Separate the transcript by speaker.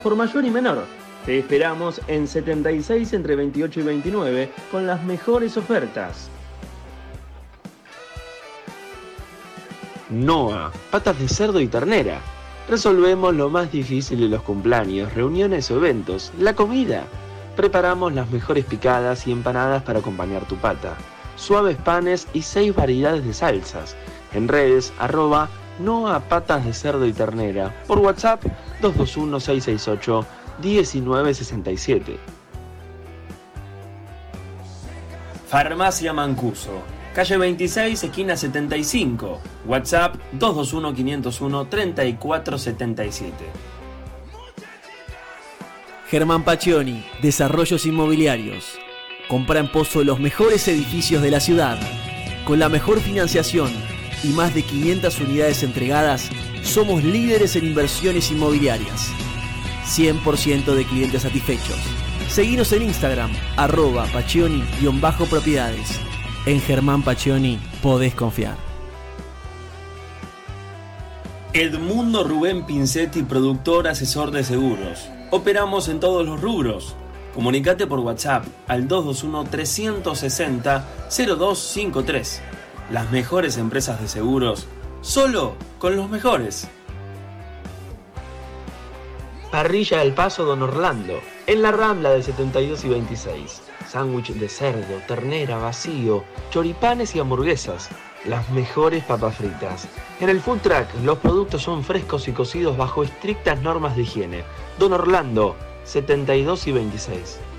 Speaker 1: por mayor y menor. Te esperamos en 76 entre 28 y 29 con las mejores ofertas.
Speaker 2: Noa, patas de cerdo y ternera. Resolvemos lo más difícil de los cumpleaños, reuniones o eventos, la comida. Preparamos las mejores picadas y empanadas para acompañar tu pata. Suaves panes y 6 variedades de salsas. En redes, @Noa patas de cerdo y ternera. Por WhatsApp, 221-668-1967.
Speaker 1: Farmacia Mancuso, calle 26, esquina 75. WhatsApp 221-501-3477.
Speaker 3: Germán Paccioni, Desarrollos Inmobiliarios. Compra en Pozo los mejores edificios de la ciudad. Con la mejor financiación y más de 500 unidades entregadas, somos líderes en inversiones inmobiliarias. 100% de clientes satisfechos. Seguinos en Instagram, @Paccioni_propiedades. En Germán Paccioni podés confiar.
Speaker 1: Edmundo Rubén Pincetti, productor asesor de seguros. Operamos en todos los rubros. Comunicate por WhatsApp al 221-360-0253. Las mejores empresas de seguros, solo con los mejores.
Speaker 2: Parrilla del Paso Don Orlando, en la Rambla de 72 y 26. Sándwich de cerdo, ternera, vacío, choripanes y hamburguesas. Las mejores papas fritas. En el food truck, los productos son frescos y cocidos bajo estrictas normas de higiene. Don Orlando, 72 y 26.